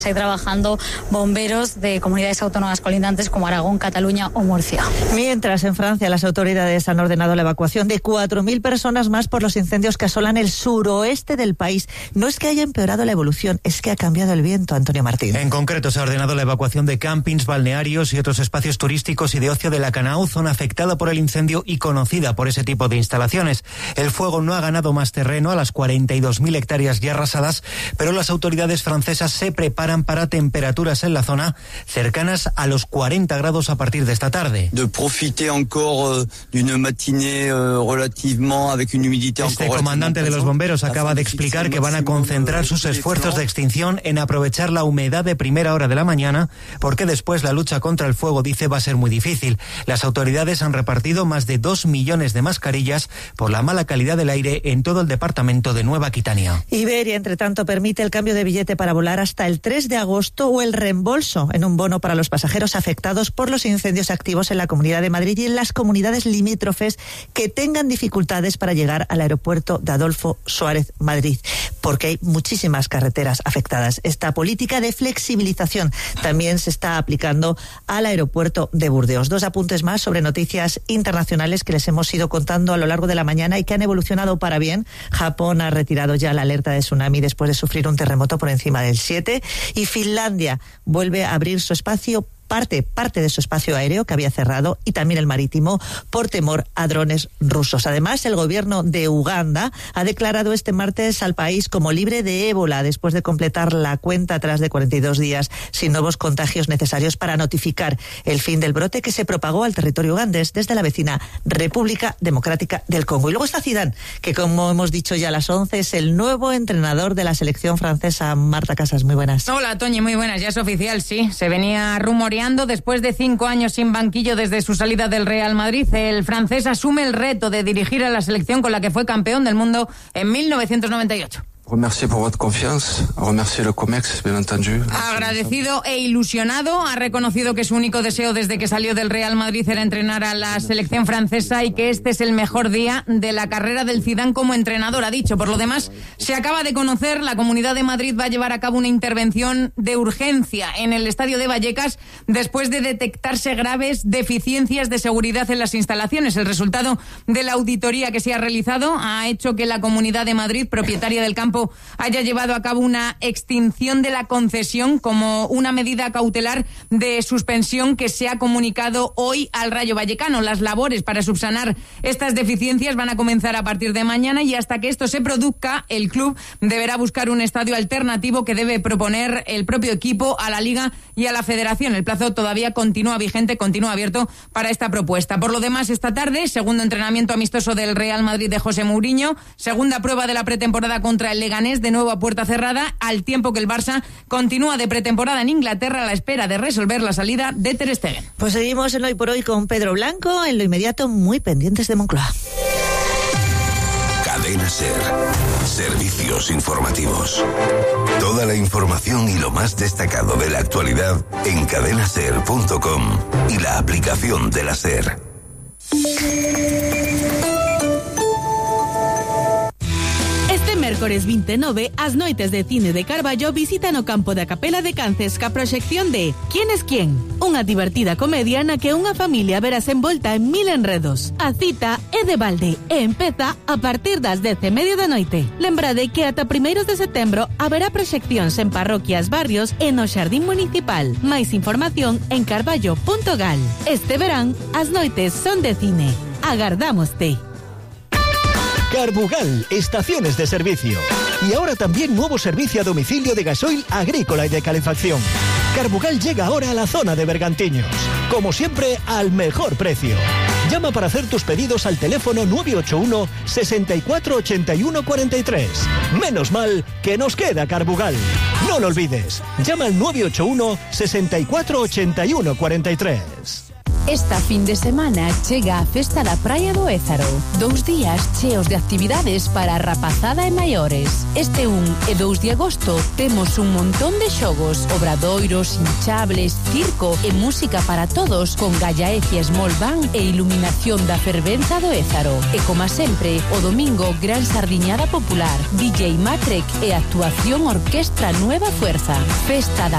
Hay trabajando bomberos de comunidades autónomas colindantes como Aragón, Cataluña o Murcia. Mientras, en Francia, las autoridades han ordenado la evacuación de 4.000 personas más por los incendios que asolan el suroeste del país. No es que haya empeorado la evolución, es que ha cambiado el viento, Antonio Martín. En concreto, se ha ordenado la evacuación de campings, balnearios y otros espacios turísticos y de ocio de la Canau, zona afectada por el incendio y conocida por ese tipo de instalaciones. El fuego no ha ganado más terreno a las 42.000 hectáreas ya arrasadas, pero las autoridades francesas se preparan para temperaturas en la zona cercanas a los 40 grados a partir de esta tarde. De profiter encore d'une matinée relativement avec une humidité. Este comandante de los bomberos acaba de explicar que van a concentrar sus esfuerzos de extinción en aprovechar la humedad de primera hora de la mañana, porque después la lucha contra el fuego, dice, va a ser muy difícil. Las autoridades han repartido más de 2 millones de mascarillas por la mala calidad del aire en todo el departamento de Nueva Aquitania. Iberia, entre tanto, permite el cambio de billete para volar hasta el 3 de agosto o el reembolso en un bono para los pasajeros afectados por los incendios activos en la Comunidad de Madrid y en las comunidades limítrofes que tengan dificultades para llegar al aeropuerto de Adolfo Suárez Madrid, porque hay muchísimas carreteras afectadas. Esta política de flexibilización también se está aplicando al aeropuerto de Burdeos. 2 apuntes más sobre noticias internacionales que les hemos ido contando a lo largo de la mañana y que han evolucionado para bien. Japón ha retirado ya la alerta de tsunami después de sufrir un terremoto por encima del 7 y Finlandia vuelve a abrir su espacio, parte de su espacio aéreo que había cerrado, y también el marítimo, por temor a drones rusos. Además, el gobierno de Uganda ha declarado este martes al país como libre de ébola después de completar la cuenta atrás de 42 días sin nuevos contagios necesarios para notificar el fin del brote que se propagó al territorio ugandés desde la vecina República Democrática del Congo. Y luego está Zidane, que como hemos dicho ya a las 11 es el nuevo entrenador de la selección francesa. Marta Casas, muy buenas. Hola, Toñi, muy buenas. Ya es oficial, sí. Se venía rumoreando. Después de 5 años sin banquillo desde su salida del Real Madrid, el francés asume el reto de dirigir a la selección con la que fue campeón del mundo en 1998. Remercier por votre confiance, remercier le COMEX, bien entendido. Agradecido e ilusionado, ha reconocido que su único deseo desde que salió del Real Madrid era entrenar a la selección francesa y que este es el mejor día de la carrera del Zidane como entrenador, ha dicho. Por lo demás, se acaba de conocer, la Comunidad de Madrid va a llevar a cabo una intervención de urgencia en el estadio de Vallecas después de detectarse graves deficiencias de seguridad en las instalaciones. El resultado de la auditoría que se ha realizado ha hecho que la Comunidad de Madrid, propietaria del campo, haya llevado a cabo una extinción de la concesión como una medida cautelar de suspensión que se ha comunicado hoy al Rayo Vallecano. Las labores para subsanar estas deficiencias van a comenzar a partir de mañana y hasta que esto se produzca, el club deberá buscar un estadio alternativo que debe proponer el propio equipo a la Liga y a la Federación. El plazo todavía continúa vigente, continúa abierto para esta propuesta. Por lo demás, esta tarde, segundo entrenamiento amistoso del Real Madrid de José Mourinho, segunda prueba de la pretemporada contra el Leganés, de nuevo a puerta cerrada, al tiempo que el Barça continúa de pretemporada en Inglaterra a la espera de resolver la salida de Ter Stegen. Pues seguimos en Hoy por Hoy con Pedro Blanco, en lo inmediato muy pendientes de Moncloa. Cadena SER. Servicios informativos. Toda la información y lo más destacado de la actualidad en cadenaser.com y la aplicación de la SER. Mércores 29, as noites de cine de Carballo visitan o campo da Capela de Cances ca proxección de ¿Quién es quién? Unha divertida comedia na que unha familia verase envolta en 1000 enredos. A cita é de balde e empeza a partir das 10:30 da noite. Lembrade que ata 1 de setembro haberá proxeccións en parroquias, barrios e no Xardín Municipal. Máis información en carballo.gal. Este verán, as noites son de cine. Agardámoste. Carbugal, estaciones de servicio. Y ahora también nuevo servicio a domicilio de gasoil agrícola y de calefacción. Carbugal llega ahora a la zona de Bergantiños. Como siempre, al mejor precio. Llama para hacer tus pedidos al teléfono 981 64 81 43. Menos mal que nos queda Carbugal. No lo olvides. Llama al 981 64 81 43. Esta fin de semana chega a Festa da Praia do Ézaro. 2 días cheos de actividades para a rapazada e maiores. Este 1 e 2 de agosto temos un montón de xogos, obradoiros, hinchables, circo e música para todos con Gallaecia Small Band e iluminación da fervenza do Ézaro. E como sempre, o domingo gran sardiñada popular, DJ Matrek e actuación Orquestra Nueva Fuerza. Festa da